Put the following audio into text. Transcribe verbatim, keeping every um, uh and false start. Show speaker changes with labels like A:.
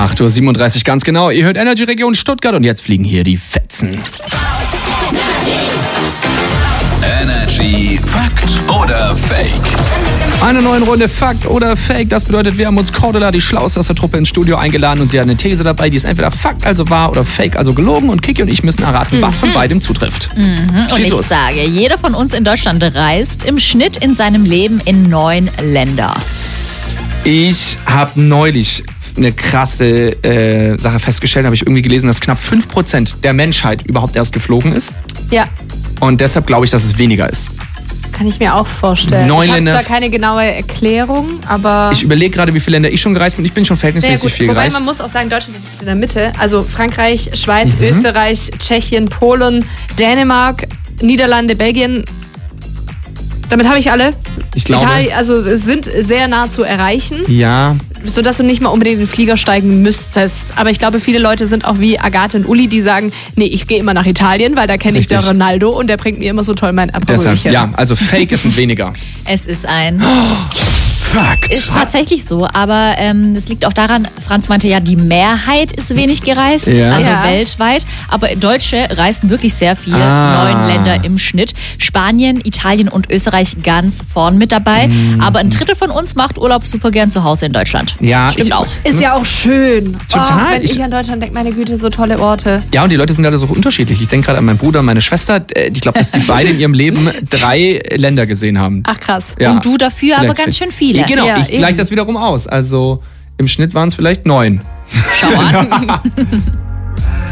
A: acht Uhr siebenunddreißig ganz genau. Ihr hört Energy Region Stuttgart und jetzt fliegen hier die Fetzen.
B: Energy Fakt oder Fake?
A: Eine neue Runde Fakt oder Fake. Das bedeutet, wir haben uns Cordula, die Schlauste aus der Truppe, ins Studio eingeladen und sie hat eine These dabei, die ist entweder Fakt, also wahr, oder Fake, also gelogen. Und Kiki und ich müssen erraten, mhm. was von beidem zutrifft.
C: Mhm. Und ich
A: los.
C: sage, jeder von uns in Deutschland reist im Schnitt in seinem Leben in neun Länder.
A: Ich habe neulich eine krasse äh, Sache festgestellt, habe ich irgendwie gelesen, dass knapp fünf Prozent der Menschheit überhaupt erst geflogen ist.
D: Ja.
A: Und deshalb glaube ich, dass es weniger ist.
D: Kann ich mir auch vorstellen.
A: Neun
D: ich habe
A: Länder.
D: zwar keine genaue Erklärung, aber...
A: Ich überlege gerade, wie viele Länder ich schon gereist bin. Ich bin schon verhältnismäßig
D: Sehr gut.
A: viel
D: Wobei
A: gereist.
D: man muss auch sagen, Deutschland liegt in der Mitte. Also Frankreich, Schweiz,
A: Mhm.
D: Österreich, Tschechien, Polen, Dänemark, Niederlande, Belgien. Damit habe ich alle.
A: Ich glaube-
D: Italien, also es sind sehr nah zu erreichen,
A: Ja,
D: sodass du nicht mal unbedingt in den Flieger steigen müsstest. Aber ich glaube, viele Leute sind auch wie Agathe und Uli, die sagen, nee, ich gehe immer nach Italien, weil da kenne ich
A: Richtig.
D: den Ronaldo und der bringt mir immer so toll mein
A: deshalb.
D: Aperolchen.
A: Ja, also Fake ist ein weniger.
C: Es ist ein...
A: Fakt.
C: Ist tatsächlich so, aber ähm, das liegt auch daran, Franz meinte ja, die Mehrheit ist wenig gereist,
A: Ja.
C: also
D: Ja.
C: weltweit. Aber Deutsche reisen wirklich sehr viel,
A: Ah.
C: neun Länder im Schnitt. Spanien, Italien und Österreich ganz vorn mit dabei.
A: Mhm.
C: Aber ein Drittel von uns macht Urlaub super gern zu Hause in Deutschland.
A: Ja,
C: Stimmt
A: ich-
C: auch.
D: Ist ja auch schön.
A: Total.
D: Oh, wenn ich,
A: Ich-
D: an Deutschland denke, meine Güte, so tolle Orte.
A: Ja, und die Leute sind alle so unterschiedlich. Ich denke gerade an meinen Bruder und meine Schwester. Äh, Ich glaube, dass die beide in ihrem Leben drei Länder gesehen haben.
D: Ach krass.
A: Ja.
C: Und du dafür aber
A: Vielleicht-
C: ganz schön viele.
A: Ja, genau,
D: Ja,
A: ich gleiche
D: eben.
A: das wiederum aus. Also im Schnitt waren es vielleicht neun.
C: Schau an.